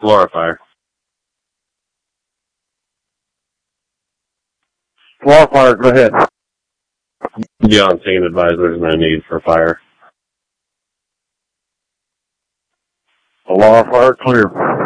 Flora fire. Flora fire, go ahead. Beyond singing advisors no need for fire. Flora fire, clear.